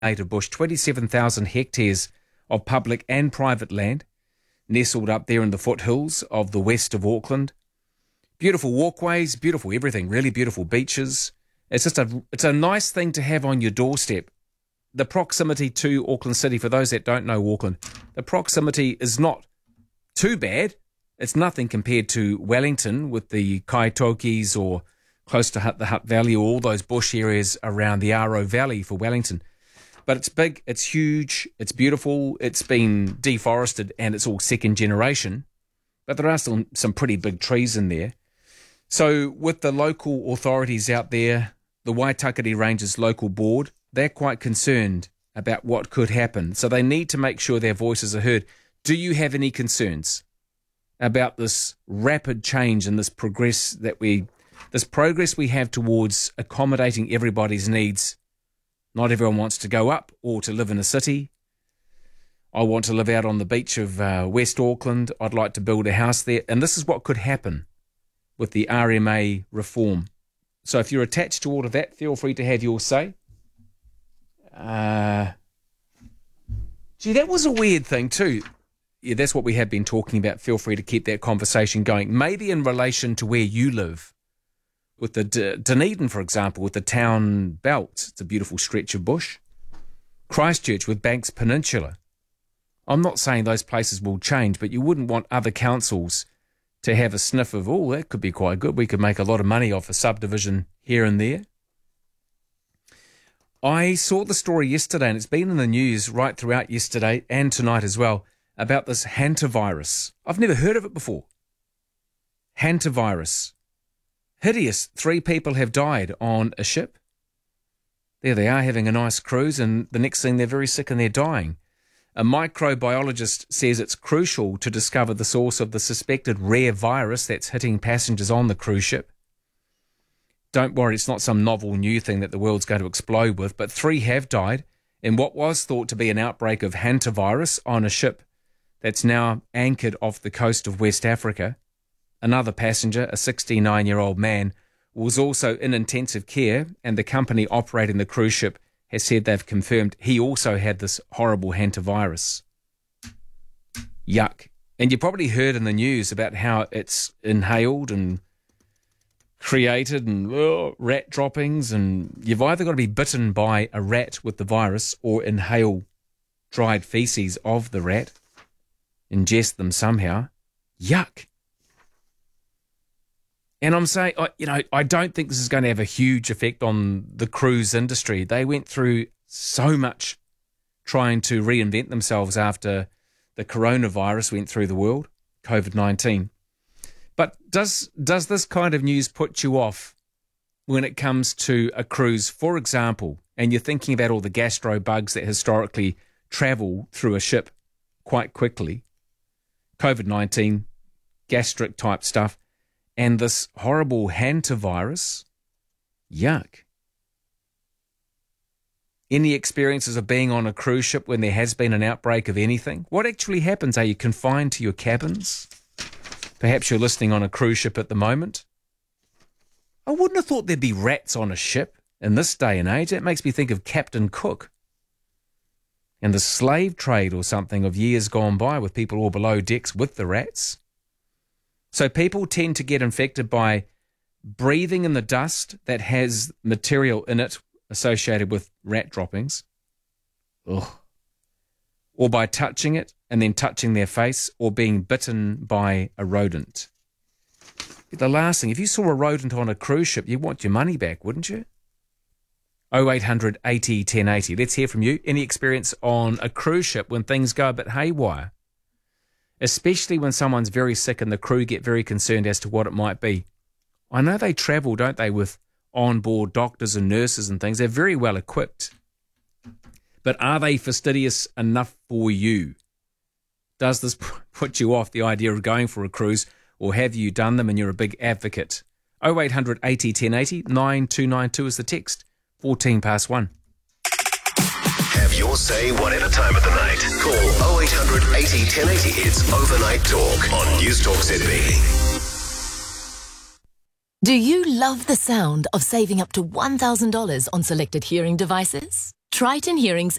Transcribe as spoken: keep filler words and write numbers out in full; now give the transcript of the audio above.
native bush, twenty-seven thousand hectares of public and private land, nestled up there in the foothills of the west of Auckland. Beautiful walkways, beautiful everything, really beautiful beaches. It's just a, it's a nice thing to have on your doorstep. The proximity to Auckland City, for those that don't know Auckland, the proximity is not too bad. It's nothing compared to Wellington with the Kaitokis or close to Hutt, the Hutt Valley, or all those bush areas around the Aro Valley for Wellington. But it's big, it's huge, it's beautiful, it's been deforested and it's all second generation. But there are still some pretty big trees in there. So with the local authorities out there, the Waitakere Ranges local board, they're quite concerned about what could happen. So they need to make sure their voices are heard. Do you have any concerns about this rapid change and this progress that we, this progress we have towards accommodating everybody's needs? Not everyone wants to go up or to live in a city. I want to live out on the beach of uh, West Auckland. I'd like to build a house there. And this is what could happen with the R M A reform. So if you're attached to all of that, feel free to have your say. Uh, gee, that was a weird thing too. Yeah, that's what we have been talking about. Feel free to keep that conversation going. Maybe in relation to where you live. With the D- Dunedin, for example, with the town belt. It's a beautiful stretch of bush. Christchurch with Banks Peninsula. I'm not saying those places will change, but you wouldn't want other councils to have a sniff of, oh, that could be quite good. We could make a lot of money off a subdivision here and there. I saw the story yesterday, and it's been in the news right throughout yesterday and tonight as well, about this hantavirus. I've never heard of it before. Hantavirus. Hideous. Three people have died on a ship. There they are having a nice cruise, and the next thing they're very sick and they're dying. A microbiologist says it's crucial to discover the source of the suspected rare virus that's hitting passengers on the cruise ship. Don't worry, it's not some novel new thing that the world's going to explode with, but three have died in what was thought to be an outbreak of hantavirus on a ship that's now anchored off the coast of West Africa. Another passenger, a sixty-nine-year-old man, was also in intensive care, and the company operating the cruise ship has said they've confirmed he also had this horrible hantavirus. Yuck. And you probably heard in the news about how it's inhaled and created and oh, rat droppings, and you've either got to be bitten by a rat with the virus or inhale dried feces of the rat, ingest them somehow. Yuck. And I'm saying, you know, I don't think this is going to have a huge effect on the cruise industry. They went through so much trying to reinvent themselves after the coronavirus went through the world, COVID nineteen. But does does this kind of news put you off when it comes to a cruise, for example, and you're thinking about all the gastro bugs that historically travel through a ship quite quickly, COVID nineteen, gastric type stuff, and this horrible hantavirus? Yuck. Any experiences of being on a cruise ship when there has been an outbreak of anything? What actually happens? Are you confined to your cabins? Perhaps you're listening on a cruise ship at the moment. I wouldn't have thought there'd be rats on a ship in this day and age. That makes me think of Captain Cook and the slave trade or something of years gone by with people all below decks with the rats. So people tend to get infected by breathing in the dust that has material in it associated with rat droppings. Ugh. Or by touching it and then touching their face, or being bitten by a rodent. The last thing, if you saw a rodent on a cruise ship, you'd want your money back, wouldn't you? oh eight hundred eighty ten eighty. Let's hear from you. Any experience on a cruise ship when things go a bit haywire? Especially when someone's very sick and the crew get very concerned as to what it might be. I know they travel, don't they, with on-board doctors and nurses and things. They're very well equipped. But are they fastidious enough for you? Does this put you off the idea of going for a cruise, or have you done them and you're a big advocate? oh eight hundred eighty ten eighty, nine two nine two is the text, fourteen past one. Have your say whatever time of the night. Call oh eight hundred eighty ten eighty. It's Overnight Talk on News Talk Z B. Do you love the sound of saving up to one thousand dollars on selected hearing devices? Triton Hearing's